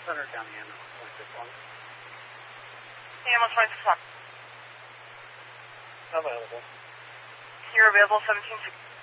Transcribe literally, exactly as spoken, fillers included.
Center County ambulance twenty-six one. Ambulance twenty-six one. Available. You're available seventeen sixty.